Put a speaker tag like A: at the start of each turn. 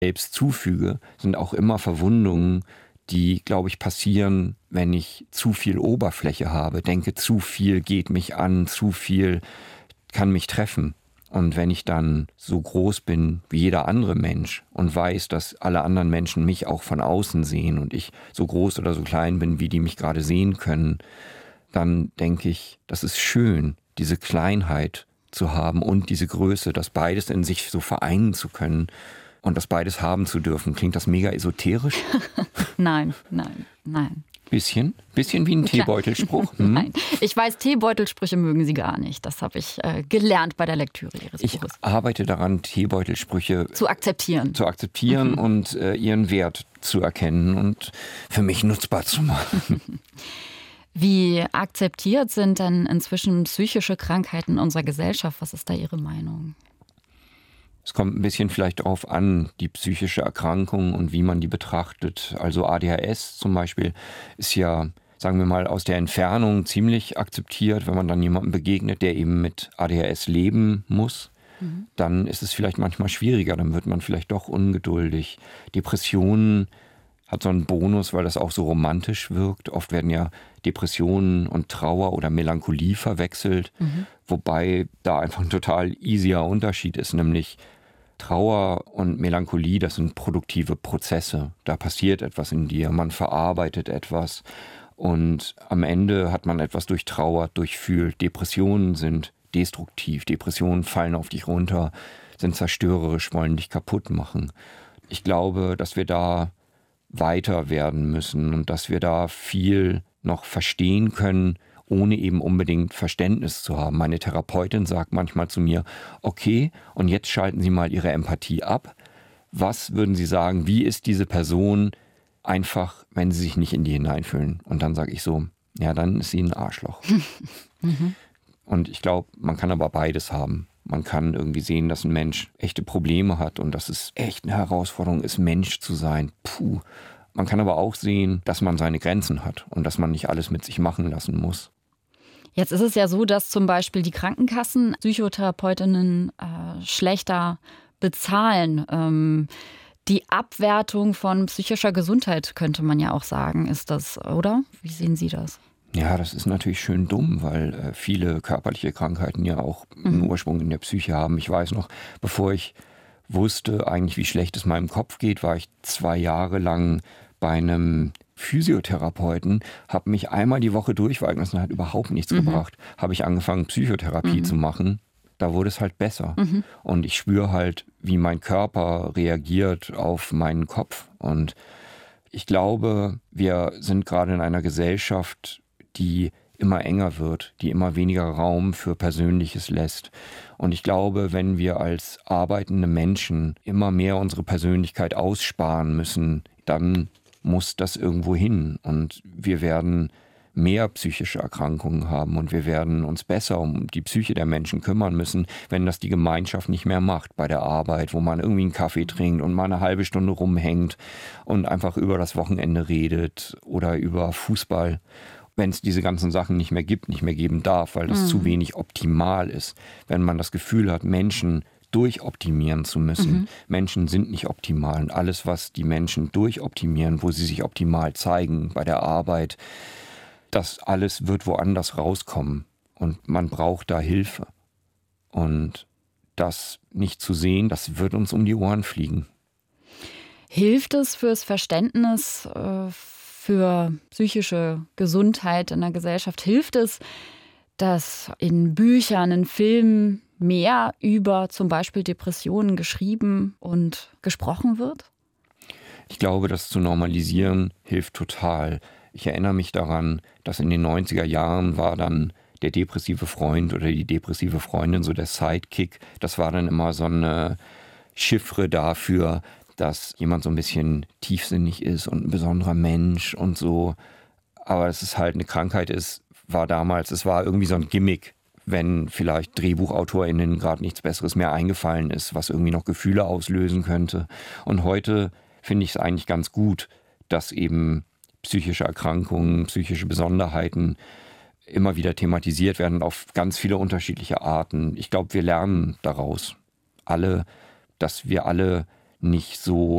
A: selbst zufüge, sind auch immer Verwundungen, die, glaube ich, passieren, wenn ich zu viel Oberfläche habe, denke, zu viel geht mich an, zu viel kann mich treffen. Und wenn ich dann so groß bin wie jeder andere Mensch und weiß, dass alle anderen Menschen mich auch von außen sehen und ich so groß oder so klein bin, wie die mich gerade sehen können, dann denke ich, das ist schön, diese Kleinheit zu haben und diese Größe, das beides in sich so vereinen zu können und das beides haben zu dürfen. Klingt das mega esoterisch?
B: Nein.
A: Bisschen wie ein Teebeutelspruch.
B: Nein, ich weiß, Teebeutelsprüche mögen Sie gar nicht. Das habe ich gelernt bei der Lektüre Ihres Buches.
A: Ich arbeite daran, Teebeutelsprüche
B: zu akzeptieren
A: und ihren Wert zu erkennen und für mich nutzbar zu machen.
B: Wie akzeptiert sind denn inzwischen psychische Krankheiten in unserer Gesellschaft? Was ist da Ihre Meinung?
A: Es kommt ein bisschen vielleicht darauf an, die psychische Erkrankung und wie man die betrachtet. Also ADHS zum Beispiel ist ja, sagen wir mal, aus der Entfernung ziemlich akzeptiert. Wenn man dann jemandem begegnet, der eben mit ADHS leben muss, dann ist es vielleicht manchmal schwieriger. Dann wird man vielleicht doch ungeduldig. Depressionen hat so einen Bonus, weil das auch so romantisch wirkt. Oft werden ja Depressionen und Trauer oder Melancholie verwechselt, wobei da einfach ein total easier Unterschied ist, nämlich Trauer und Melancholie, das sind produktive Prozesse. Da passiert etwas in dir, man verarbeitet etwas und am Ende hat man etwas durchtrauert, durchfühlt. Depressionen sind destruktiv, Depressionen fallen auf dich runter, sind zerstörerisch, wollen dich kaputt machen. Ich glaube, dass wir da weiter werden müssen und dass wir da viel noch verstehen können, ohne eben unbedingt Verständnis zu haben. Meine Therapeutin sagt manchmal zu mir, okay, und jetzt schalten Sie mal Ihre Empathie ab. Was würden Sie sagen, wie ist diese Person einfach, wenn Sie sich nicht in die hineinfühlen? Und dann sage ich so, ja, dann ist sie ein Arschloch. Und ich glaube, man kann aber beides haben. Man kann irgendwie sehen, dass ein Mensch echte Probleme hat und dass es echt eine Herausforderung ist, Mensch zu sein. Puh. Man kann aber auch sehen, dass man seine Grenzen hat und dass man nicht alles mit sich machen lassen muss.
B: Jetzt ist es ja so, dass zum Beispiel die Krankenkassen Psychotherapeutinnen schlechter bezahlen. Die Abwertung von psychischer Gesundheit könnte man ja auch sagen, ist das, oder? Wie sehen Sie das?
A: Ja, das ist natürlich schön dumm, weil viele körperliche Krankheiten ja auch einen Ursprung in der Psyche haben. Ich weiß noch, bevor ich wusste eigentlich, wie schlecht es meinem Kopf geht, war ich 2 Jahre lang bei einem Physiotherapeuten, habe mich einmal die Woche durchweigen lassen, hat überhaupt nichts gebracht. Habe ich angefangen, Psychotherapie zu machen. Da wurde es halt besser. Und ich spüre halt, wie mein Körper reagiert auf meinen Kopf. Und ich glaube, wir sind gerade in einer Gesellschaft, die immer enger wird, die immer weniger Raum für Persönliches lässt. Und ich glaube, wenn wir als arbeitende Menschen immer mehr unsere Persönlichkeit aussparen müssen, dann muss das irgendwo hin. Und wir werden mehr psychische Erkrankungen haben und wir werden uns besser um die Psyche der Menschen kümmern müssen, wenn das die Gemeinschaft nicht mehr macht bei der Arbeit, wo man irgendwie einen Kaffee trinkt und mal eine halbe Stunde rumhängt und einfach über das Wochenende redet oder über Fußball. Wenn es diese ganzen Sachen nicht mehr gibt, nicht mehr geben darf, weil das zu wenig optimal ist. Wenn man das Gefühl hat, Menschen durchoptimieren zu müssen. Menschen sind nicht optimal. Und alles, was die Menschen durchoptimieren, wo sie sich optimal zeigen, bei der Arbeit, das alles wird woanders rauskommen. Und man braucht da Hilfe. Und das nicht zu sehen, das wird uns um die Ohren fliegen.
B: Hilft es fürs Verständnis für psychische Gesundheit in der Gesellschaft? Hilft es, dass in Büchern, in Filmen mehr über zum Beispiel Depressionen geschrieben und gesprochen wird?
A: Ich glaube, das zu normalisieren hilft total. Ich erinnere mich daran, dass in den 90er Jahren war dann der depressive Freund oder die depressive Freundin so der Sidekick. Das war dann immer so eine Chiffre dafür, dass jemand so ein bisschen tiefsinnig ist und ein besonderer Mensch und so. Aber dass es halt eine Krankheit ist, war damals, es war irgendwie so ein Gimmick, wenn vielleicht DrehbuchautorInnen gerade nichts Besseres mehr eingefallen ist, was irgendwie noch Gefühle auslösen könnte. Und heute finde ich es eigentlich ganz gut, dass eben psychische Erkrankungen, psychische Besonderheiten immer wieder thematisiert werden auf ganz viele unterschiedliche Arten. Ich glaube, wir lernen daraus alle, dass wir alle nicht so